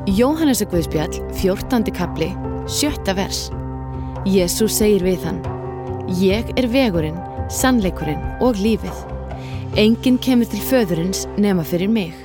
Jóhannesar Guðspjall, 14. kafli, 7. vers. Jesús segir við hann: Ég er vegurinn, sannleikurinn og lífið. Enginn kemur til föðurins nema fyrir mig.